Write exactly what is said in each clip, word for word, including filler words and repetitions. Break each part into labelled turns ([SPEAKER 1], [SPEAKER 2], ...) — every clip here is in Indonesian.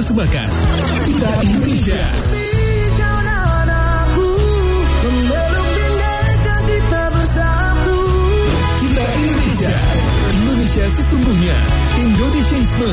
[SPEAKER 1] mempersembahkan Kita Indonesia. Kita Indonesia, Indonesia sesungguhnya, Indonesianisme.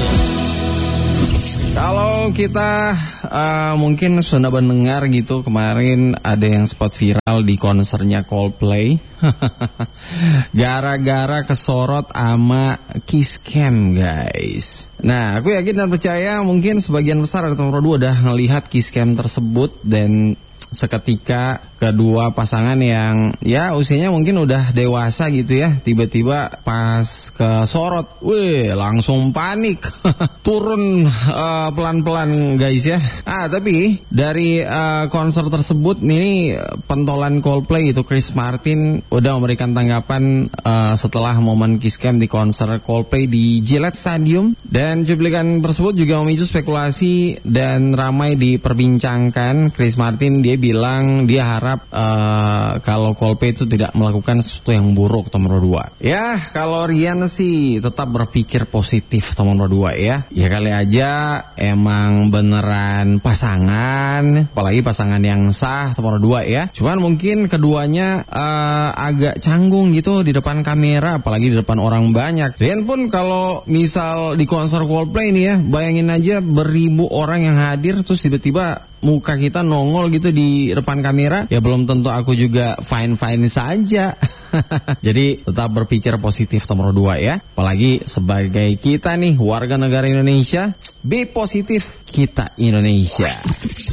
[SPEAKER 2] Kalau kita uh, mungkin sudah mendengar gitu, kemarin ada yang sempat viral di konsernya Coldplay gara-gara kesorot ama Kiss Cam, guys. Nah, aku yakin dan percaya mungkin sebagian besar atau nomor dua udah ngelihat Kiss Cam tersebut, dan seketika kedua pasangan yang ya usianya mungkin udah dewasa gitu ya, tiba-tiba pas kesorot, wih langsung panik turun uh, pelan-pelan guys ya. Ah tapi dari uh, konser tersebut ini pentolan Coldplay itu Chris Martin udah memberikan tanggapan uh, setelah momen Kiss Cam di konser Coldplay di Gillette Stadium, dan cuplikan tersebut juga memicu spekulasi dan ramai diperbincangkan. Chris Martin dia bilang dia harap uh, kalau Coldplay itu tidak melakukan sesuatu yang buruk, nomor dua. Ya, kalau Rian sih tetap berpikir positif, nomor dua ya. Ya kali aja emang beneran pasangan, apalagi pasangan yang sah, nomor dua ya. Cuman mungkin keduanya uh, agak canggung gitu di depan kamera, apalagi di depan orang banyak. Rian pun kalau misal di konser Coldplay nih ya, bayangin aja beribu orang yang hadir, terus tiba-tiba muka kita nongol gitu di depan kamera, ya belum tentu aku juga fine-fine saja. Jadi tetap berpikir positif, nomor dua ya. Apalagi sebagai kita nih warga negara Indonesia, be positif, kita Indonesia.